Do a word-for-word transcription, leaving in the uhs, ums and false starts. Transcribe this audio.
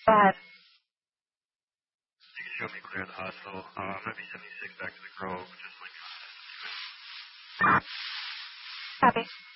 Go ahead. You can show me clear of the hospital. Uh, I'm going to be seventy-six back to the Grove. Just like. Copy.